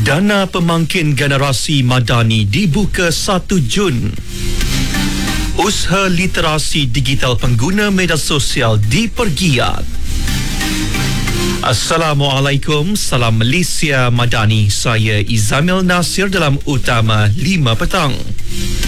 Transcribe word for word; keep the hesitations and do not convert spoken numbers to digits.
Dana pemangkin generasi Madani dibuka satu Jun. Usaha literasi digital pengguna media sosial dipergiat. Assalamualaikum, salam Malaysia Madani. Saya Izamil Nasir dalam Utama lima Petang.